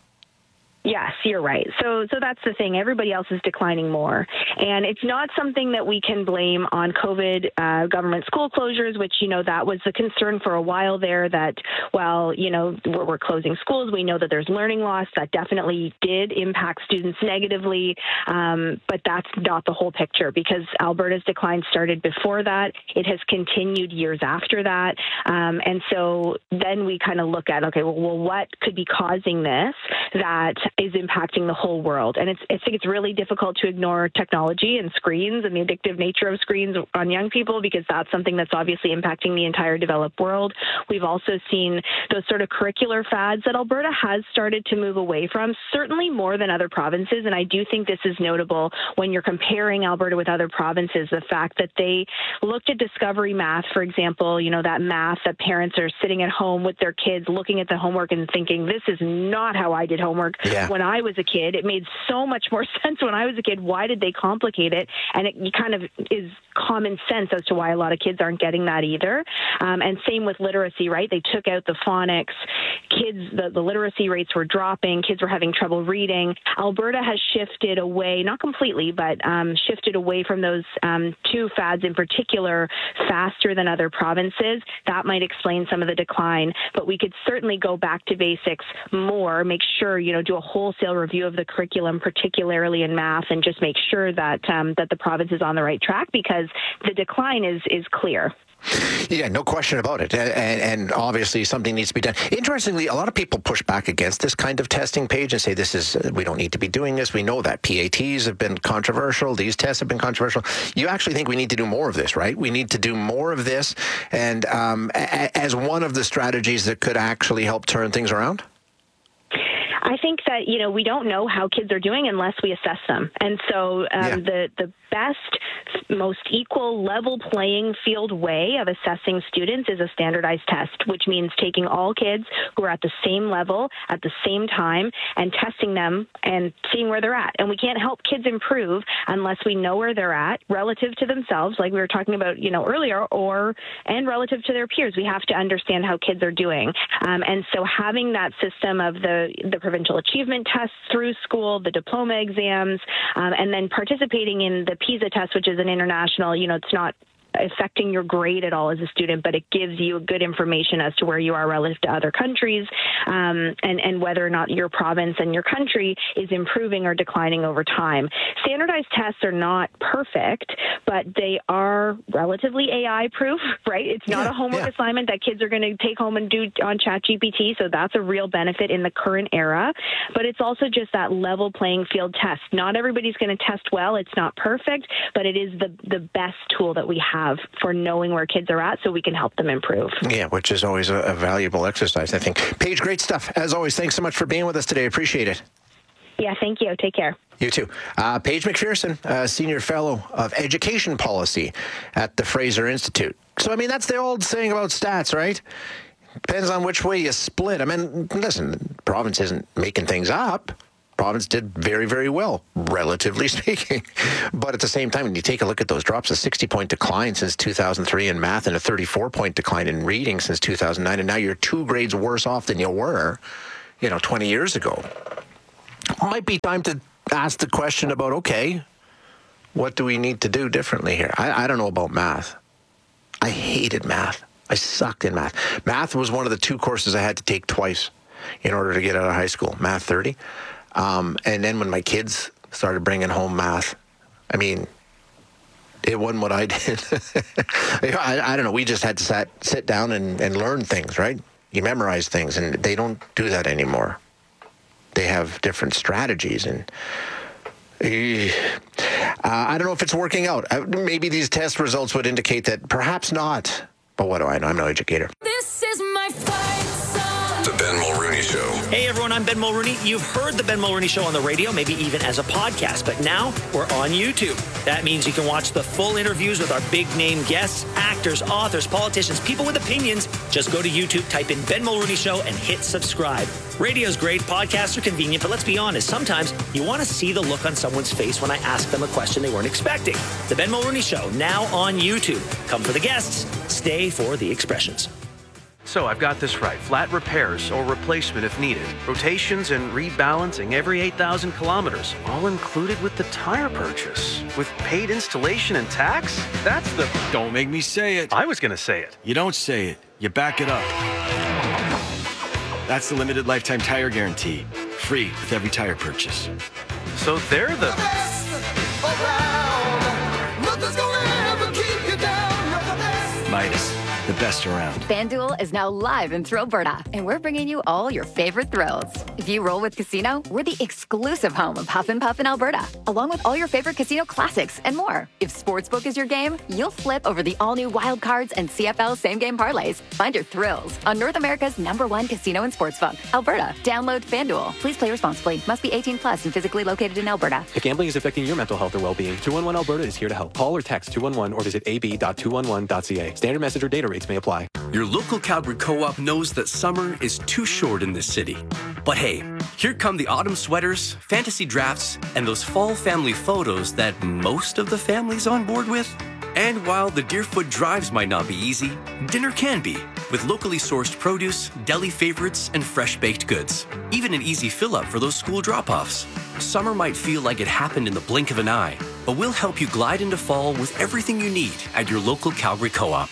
Yes, you're right. So so that's the thing. Everybody else is declining more. And it's not something that we can blame on COVID uh, government school closures, which, you know, that was the concern for a while there that, well, you know, we're, we're closing schools. We know that there's learning loss. That definitely did impact students negatively. Um, but that's not the whole picture because Alberta's decline started before that. It has continued years after that. Um, and so then we kind of look at, okay, well, well, what could be causing this that is impacting the whole world? And it's, I think it's really difficult to ignore technology and screens and the addictive nature of screens on young people because that's something that's obviously impacting the entire developed world. We've also seen those sort of curricular fads that Alberta has started to move away from, certainly more than other provinces. And I do think this is notable when you're comparing Alberta with other provinces, the fact that they looked at Discovery Math, for example, you know, that math that parents are sitting at home with their kids looking at the homework and thinking, this is not how I did homework. Yeah. When I was a kid, it made so much more sense when I was a kid. Why did they complicate it? And it kind of is common sense as to why a lot of kids aren't getting that either. Um, and same with literacy, right? They took out the phonics. Kids, the, the literacy rates were dropping. Kids were having trouble reading. Alberta has shifted away, not completely, but um, shifted away from those um, two fads in particular faster than other provinces. That might explain some of the decline, but we could certainly go back to basics more, make sure, you know, do a wholesale review of the curriculum, particularly in math, and just make sure that um, that the province is on the right track because the decline is is clear. Yeah, no question about it. And, and obviously something needs to be done. Interestingly, a lot of people push back against this kind of testing, Paige, and say this is, we don't need to be doing this. We know that P A Ts have been controversial. These tests have been controversial. You actually think we need to do more of this, right? We need to do more of this and um, a- as one of the strategies that could actually help turn things around? I think that, you know, we don't know how kids are doing unless we assess them. And so um, yeah. the, the best, most equal, level playing field way of assessing students is a standardized test, which means taking all kids who are at the same level at the same time and testing them and seeing where they're at. And we can't help kids improve unless we know where they're at relative to themselves, like we were talking about, you know, earlier, or and relative to their peers. We have to understand how kids are doing. Um, and so having that system of the, the provincial achievement tests through school, the diploma exams, um, and then participating in the PISA test, which is an international, you know, it's not affecting your grade at all as a student, but it gives you good information as to where you are relative to other countries, um, and, and whether or not your province and your country is improving or declining over time. Standardized tests are not perfect, but they are relatively A I-proof, right? It's not yeah, a homework yeah. assignment that kids are going to take home and do on ChatGPT, so that's a real benefit in the current era. But it's also just that level playing field test. Not everybody's going to test well. It's not perfect, but it is the, the best tool that we have for knowing where kids are at so we can help them improve. Yeah, which is always a, a valuable exercise, I think. Paige, great stuff. As always, thanks so much for being with us today. Appreciate it. Yeah, thank you. Take care. You too. Uh, Paige McPherson, uh, Senior Fellow of Education Policy at the Fraser Institute. So, I mean, that's the old saying about stats, right? Depends on which way you split. I mean, listen, the province isn't making things up. Province did very, very well, relatively speaking. But at the same time, when you take a look at those drops, a sixty-point decline since two thousand three in math and a thirty-four point decline in reading since two thousand nine, and now you're two grades worse off than you were, you know, twenty years ago. Might be time to ask the question about, okay, what do we need to do differently here? I, I don't know about math. I hated math. I sucked in math. Math was one of the two courses I had to take twice in order to get out of high school, Math thirty. Um, and then when my kids started bringing home math, I mean, it wasn't what I did. I, I don't know. We just had to sat, sit down and, and learn things, right? You memorize things, and they don't do that anymore. They have different strategies, and uh, I don't know if it's working out. Uh, maybe these test results would indicate that perhaps not. But what do I know? I'm no educator. This is my fight song. The Ben Mulrooney Show. Hey everyone, I'm Ben Mulrooney. You've heard the Ben Mulrooney Show on the radio, maybe even as a podcast, but now we're on YouTube. That means you can watch the full interviews with our big name guests, actors, authors, politicians, people with opinions. Just go to YouTube, type in Ben Mulrooney Show, and hit subscribe. Radio's great, podcasts are convenient, but let's be honest, sometimes you want to see the look on someone's face when I ask them a question they weren't expecting. The Ben Mulrooney Show, now on YouTube. Come for the guests, stay for the expressions. So I've got this right. Flat repairs or replacement if needed. Rotations and rebalancing every eight thousand kilometers. All included with the tire purchase. With paid installation and tax? That's the... Don't make me say it. I was going to say it. You don't say it. You back it up. That's the limited lifetime tire guarantee. Free with every tire purchase. So they're the... Midas. The best around. FanDuel is now live in Thrillberta, and we're bringing you all your favorite thrills. If you roll with Casino, we're the exclusive home of Huff and Puff in Alberta, along with all your favorite casino classics and more. If Sportsbook is your game, you'll flip over the all-new Wild Cards and C F L same-game parlays. Find your thrills on North America's number one casino and sportsbook, Alberta. Download FanDuel. Please play responsibly. Must be eighteen plus and physically located in Alberta. If gambling is affecting your mental health or well-being, two one one Alberta is here to help. Call or text two one one or visit a b dot two one one dot c a. Standard message or data rates may apply. Your local Calgary Co-op knows that summer is too short in this city. But hey, here come the autumn sweaters, fantasy drafts, and those fall family photos that most of the family's on board with. And while the Deerfoot drives might not be easy, dinner can be, with locally sourced produce, deli favorites, and fresh-baked goods. Even an easy fill-up for those school drop-offs. Summer might feel like it happened in the blink of an eye, but we'll help you glide into fall with everything you need at your local Calgary Co-op.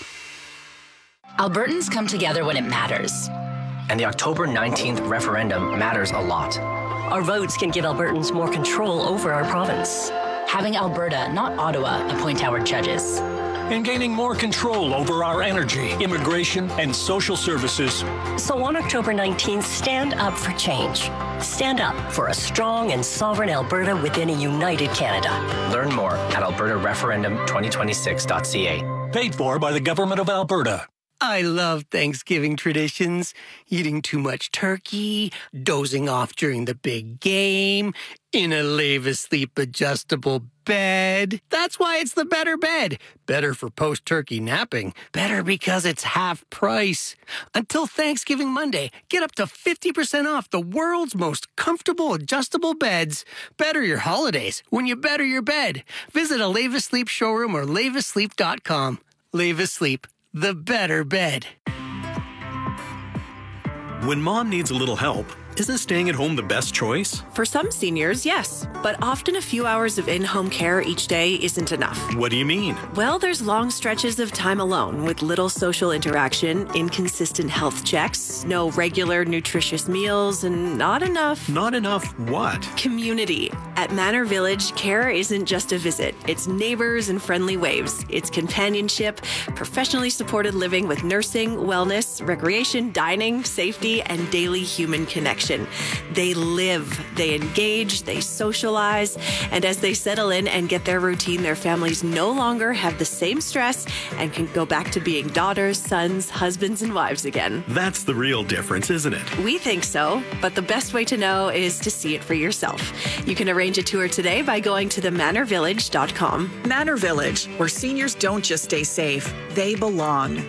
Albertans come together when it matters. And the October nineteenth referendum matters a lot. Our votes can give Albertans more control over our province. Having Alberta, not Ottawa, appoint our judges. And gaining more control over our energy, immigration, and social services. So on October nineteenth, stand up for change. Stand up for a strong and sovereign Alberta within a united Canada. Learn more at alberta referendum twenty twenty-six dot c a. Paid for by the Government of Alberta. I love Thanksgiving traditions. Eating too much turkey, dozing off during the big game, in a Lave-Asleep adjustable bed. That's why it's the better bed. Better for post-turkey napping. Better because it's half price. Until Thanksgiving Monday, get up to fifty percent off the world's most comfortable adjustable beds. Better your holidays when you better your bed. Visit a Lave-Asleep showroom or lave asleep dot com. Lave-Asleep. The better bed. When mom needs a little help, isn't staying at home the best choice? For some seniors, yes, but often a few hours of in-home care each day isn't enough. What do you mean? Well, there's long stretches of time alone with little social interaction, inconsistent health checks, no regular nutritious meals, and not enough... Not enough what? Community. At Manor Village, care isn't just a visit. It's neighbors and friendly waves. It's companionship, professionally supported living with nursing, wellness, recreation, dining, safety, and daily human connection. They live, they engage, they socialize, and as they settle in and get their routine, their families no longer have the same stress and can go back to being daughters, sons, husbands, and wives again. That's the real difference, isn't it? We think so, but the best way to know is to see it for yourself. You can arrange a tour today by going to the manor village dot com. Manor Village, where seniors don't just stay safe, they belong.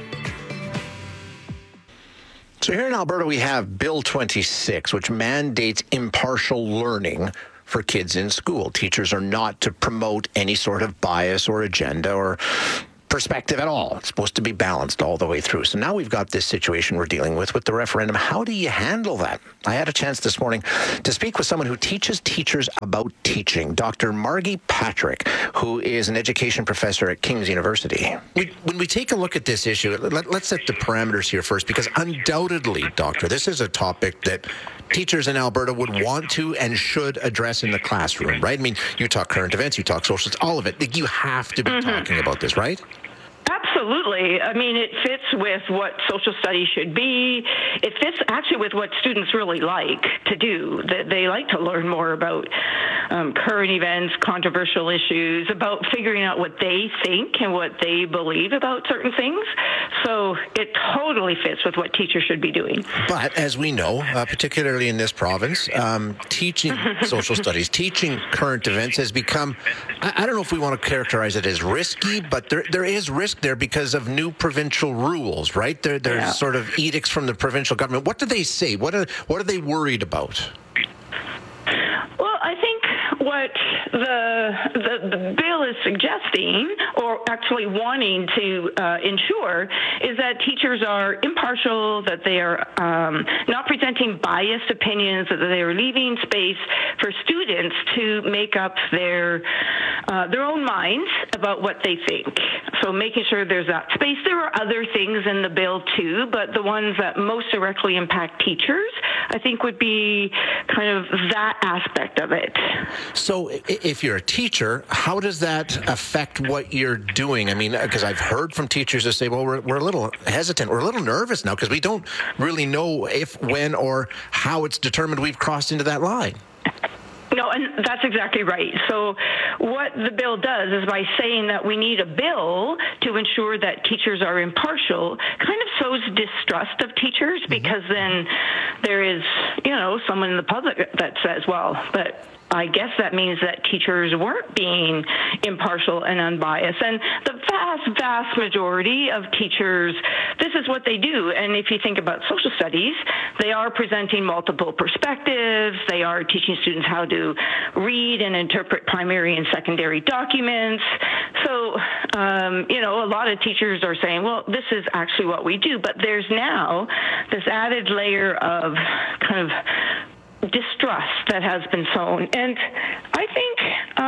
So here in Alberta, we have Bill twenty-six, which mandates impartial learning for kids in school. Teachers are not to promote any sort of bias or agenda or perspective at all. It's supposed to be balanced all the way through. So now we've got this situation we're dealing with with the referendum. How do you handle that? I had a chance this morning to speak with someone who teaches teachers about teaching, Doctor Margie Patrick, who is an education professor at King's University. We, when we take a look at this issue, let, let's set the parameters here first, because undoubtedly, Doctor, this is a topic that teachers in Alberta would want to and should address in the classroom, right? I mean, you talk current events, you talk social, all of it. Like, you have to be mm-hmm. talking about this, right? Absolutely. I mean, it fits with what social studies should be. It fits actually with what students really like to do. They like to learn more about um, current events, controversial issues, about figuring out what they think and what they believe about certain things. So it totally fits with what teachers should be doing. But as we know, uh, particularly in this province, um, teaching social studies, teaching current events has become, I, I don't know if we want to characterize it as risky, but there there is risk there because of new provincial rules, right? There, there's yeah. sort of edicts from the provincial government. What do they say? What are what are they worried about? Well, I think what the, the the bill is suggesting, or actually wanting to uh, ensure, is that teachers are impartial, that they are um, not presenting biased opinions, that they are leaving space for students to make up their uh, their own minds about what they think. So making sure there's that space. There are other things in the bill too, but the ones that most directly impact teachers, I think, would be kind of that aspect of it. So if you're a teacher, how does that affect what you're doing? I mean, because I've heard from teachers that say, well, we're, we're a little hesitant, we're a little nervous now because we don't really know if, when, or how it's determined we've crossed into that line. No, and that's exactly right. So what the bill does is, by saying that we need a bill to ensure that teachers are impartial, kind of sows distrust of teachers, because then there is, you know, someone in the public that says, well, but I guess that means that teachers weren't being impartial and unbiased. And the vast, vast majority of teachers, this is what they do. And if you think about social studies, they are presenting multiple perspectives. They are teaching students how to read and interpret primary and secondary documents. So, um, you know, a lot of teachers are saying, well, this is actually what we do. But there's now this added layer of kind of distrust that has been sown. And I think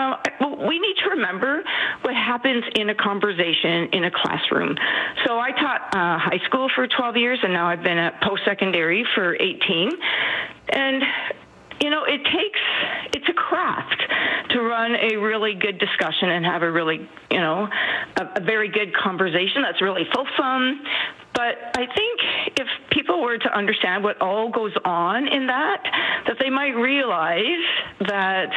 uh, we need to remember what happens in a conversation in a classroom. So I taught uh, high school for twelve years, and now I've been at post-secondary for eighteen. And you know, it takes, it's a craft to run a really good discussion and have a really, you know, a, a very good conversation that's really fulsome. But I think if people were to understand what all goes on in that, that they might realize that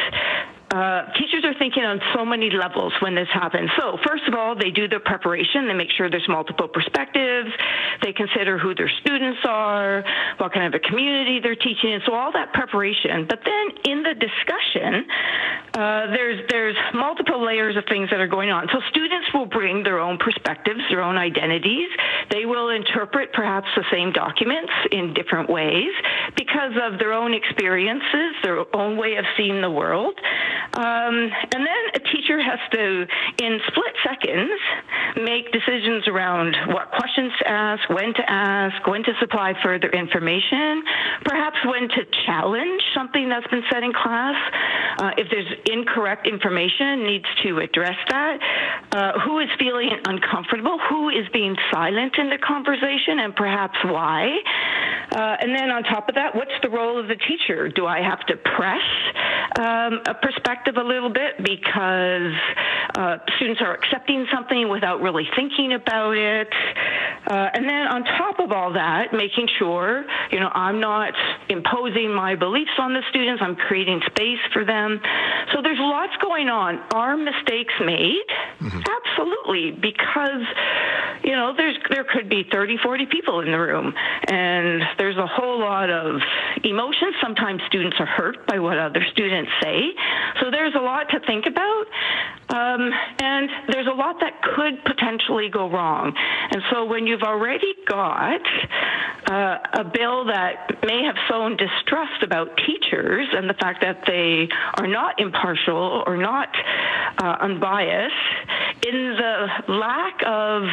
Uh, teachers are thinking on so many levels when this happens. So first of all, they do their preparation. They make sure there's multiple perspectives. They consider who their students are, what kind of a community they're teaching in. So all that preparation. But then in the discussion, uh, there's there's multiple layers of things that are going on. So students will bring their own perspectives, their own identities. They will interpret perhaps the same documents in different ways because of their own experiences, their own way of seeing the world. Um, and then a teacher has to, in split seconds, make decisions around what questions to ask, when to ask, when to supply further information, perhaps when to challenge something that's been said in class. Uh, if there's incorrect information, needs to address that. Uh, who is feeling uncomfortable? Who is being silent in the conversation, and perhaps why? Uh, and then on top of that, what's the role of the teacher? Do I have to press um, a perspective a little bit because uh, students are accepting something without really thinking about it? Uh, and then on top of all that, making sure, you know, I'm not imposing my beliefs on the students. I'm creating space for them. So there's lots going on. Are mistakes made? Mm-hmm. Absolutely, because, you know, there's there could be thirty, forty people in the room, and there's a whole lot of emotions. Sometimes students are hurt by what other students say. So there's a lot to think about, um, and there's a lot that could potentially go wrong. And so when you've already got uh, a bill that may have sown distrust about teachers and the fact that they are not impartial or not uh, unbiased, in the lack of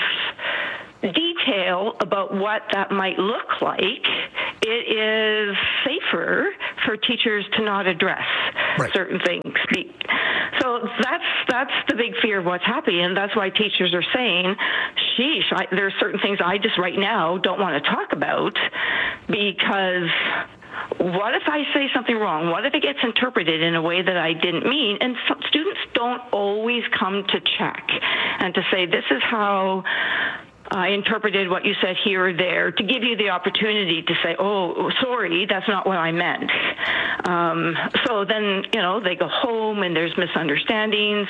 detail about what that might look like, it is safer for teachers to not address right. certain things. So that's that's the big fear of what's happening, and that's why teachers are saying, sheesh, I, there are certain things I just right now don't want to talk about, because what if I say something wrong? What if it gets interpreted in a way that I didn't mean? And some students don't always come to check and to say, this is how I interpreted what you said here or there, to give you the opportunity to say, oh, sorry, that's not what I meant. Um, so then, you know, they go home and there's misunderstandings.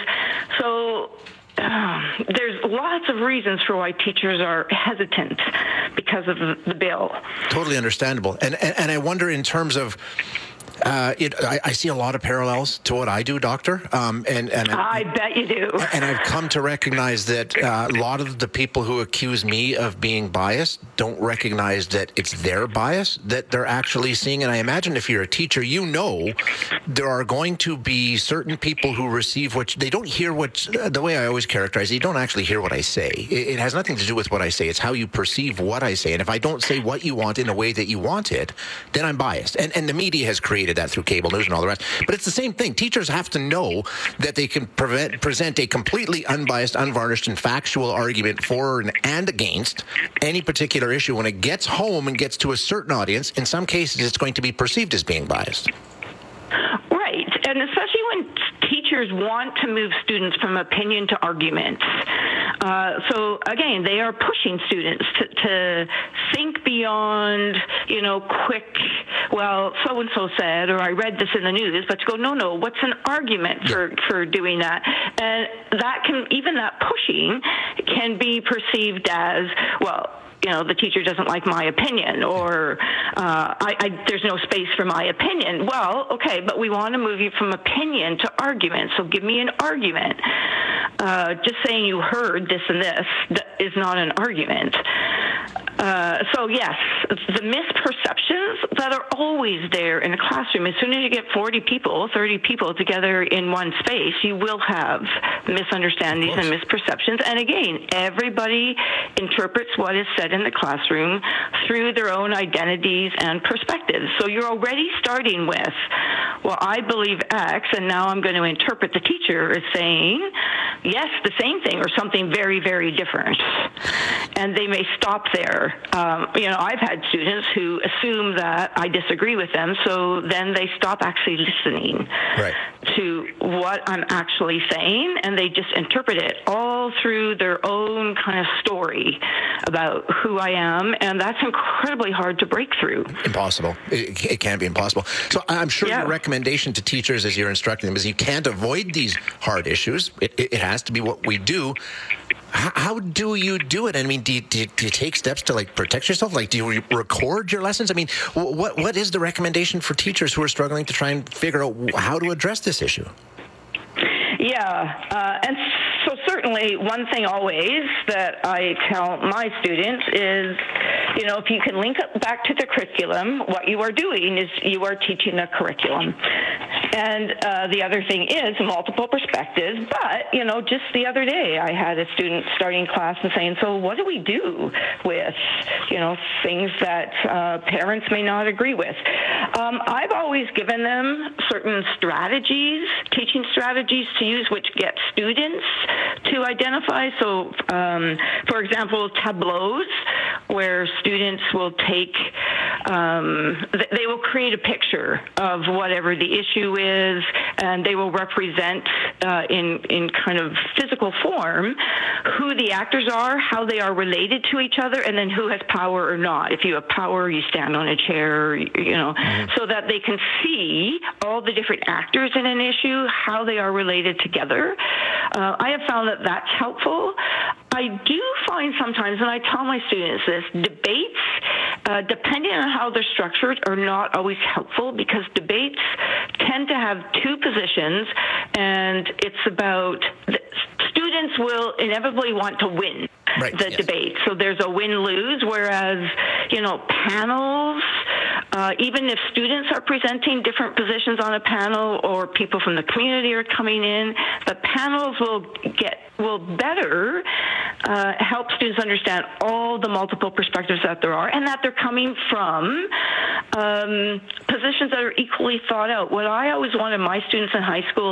So um, there's lots of reasons for why teachers are hesitant because of the, the bill. Totally understandable. And, and, and I wonder in terms of, Uh, it, I, I see a lot of parallels to what I do, Doctor. Um, and, and I, I bet you do. And I've come to recognize that uh, a lot of the people who accuse me of being biased don't recognize that it's their bias that they're actually seeing. And I imagine if you're a teacher, you know there are going to be certain people who receive what they don't hear what uh, the way I always characterize it, you don't actually hear what I say. It, it has nothing to do with what I say. It's how you perceive what I say. And if I don't say what you want in a way that you want it, then I'm biased. And, and the media has created that through cable news and all the rest. But it's the same thing. Teachers have to know that they can prevent, present a completely unbiased, unvarnished, and factual argument for and against any particular issue. When it gets home and gets to a certain audience, in some cases it's going to be perceived as being biased. Right. And especially when teachers want to move students from opinion to argument. Uh, so, again, they are pushing students to, to think beyond, you know, quick, well, so-and-so said, or I read this in the news, but to go, no, no, what's an argument for, for doing that? And that can, even that pushing can be perceived as, well, you know, the teacher doesn't like my opinion, or uh, I, I, there's no space for my opinion. Well, okay, but we want to move you from opinion to argument, so give me an argument. Uh, just saying you heard this and this that is not an argument. Uh, so, yes, the misperceptions that are always there in a classroom, as soon as you get forty people, thirty people together in one space, you will have misunderstandings and misperceptions. And again, everybody interprets what is said in the classroom through their own identities and perspectives. So you're already starting with, well, I believe X, and now I'm going to interpret the teacher as saying, yes, the same thing, or something very, very different. And they may stop there. Um, you know, I've had students who assume that I disagree with them, so then they stop actually listening right. to what I'm actually saying, and they just interpret it all through their own kind of story about who I am, and that's incredibly hard to break through. Impossible. It, it can be impossible. So I'm sure yeah. your recommendation to teachers as you're instructing them is you can't avoid these hard issues. It, it, it has to be what we do. How, how do you do it? I mean, do you, do, you, do you take steps to like protect yourself? Like, do you re- record your lessons? I mean, what what is the recommendation for teachers who are struggling to try and figure out how to address this issue? Yeah, uh, and so certainly one thing always that I tell my students is, you know, if you can link it back to the curriculum, what you are doing is you are teaching a curriculum. And uh, the other thing is multiple perspectives. But, you know, just the other day I had a student starting class and saying, so what do we do with, you know, things that uh, parents may not agree with? Um, I've always given them certain strategies, teaching strategies to use, which get students to identify. So, um, for example, tableaus, where students will take, um, th- they will create a picture of whatever the issue is, and they will represent uh, in in kind of physical form who the actors are, how they are related to each other, and then who has power or not. If you have power, you stand on a chair, you know, mm-hmm. so that they can see all the different actors in an issue, how they are related together. Uh, I have found that that's helpful. I do find sometimes, and I tell my students this, debates, uh, depending on how they're structured, are not always helpful, because debates tend to have two positions, and it's about the students will inevitably want to win right, the yes. debate. So there's a win-lose, whereas, you know, panels, uh, even if students are presenting different positions on a panel or people from the community are coming in, the panels will get will better uh, help students understand all the multiple perspectives that there are, and that they're coming from um, positions that are equally thought out. What I always wanted my students in high school